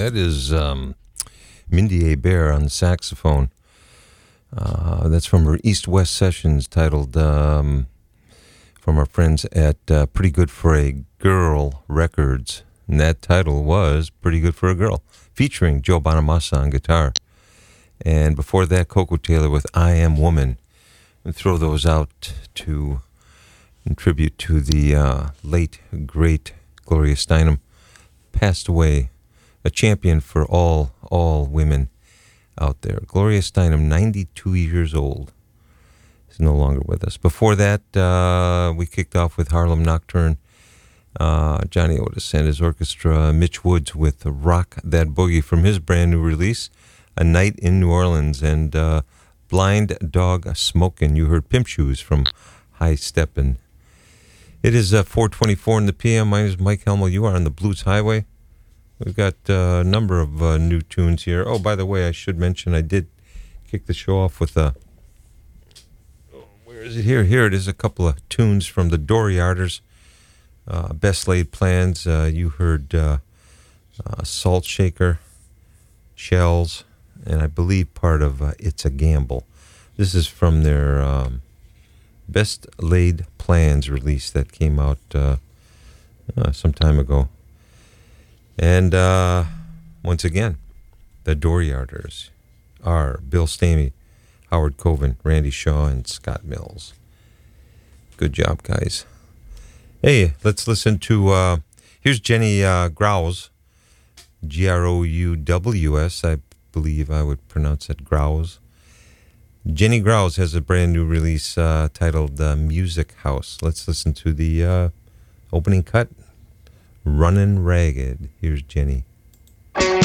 That is Mindy A. Bear on the saxophone. That's from her East-West Sessions titled, from our friends at Pretty Good for a Girl Records. And that title was Pretty Good for a Girl, featuring Joe Bonamassa on guitar. And before that, Coco Taylor with I Am Woman. And throw those out to in tribute to the late, great Gloria Steinem. Passed away, a champion for all women out there. Gloria Steinem, 92 years old, is no longer with us. Before that, we kicked off with Harlem Nocturne, Johnny Otis and his orchestra, Mitch Woods with Rock That Boogie from his brand new release, A Night in New Orleans, and Blind Dog Smokin'. You heard Pimp Shoes from High Steppin'. It is 4:24 in the PM. My name is Mike Helmel. You are on the Blues Highway. We've got a number of new tunes here. Oh, by the way, I should mention I did kick the show off with a... where is it? Here it is, a couple of tunes from the Dooryarders. Best Laid Plans. You heard Salt Shaker, Shells, and I believe part of It's a Gamble. This is from their Best Laid Plans release that came out some time ago. And once again, the Dooryarders are Bill Stamey, Howard Coven, Randy Shaw, and Scott Mills. Good job, guys. Hey, let's listen to, here's Jenny Growes, Grouws, I believe I would pronounce it Growes. Jenny Growes has a brand new release titled Music House. Let's listen to the opening cut, Runnin' Ragged. Here's Jenny.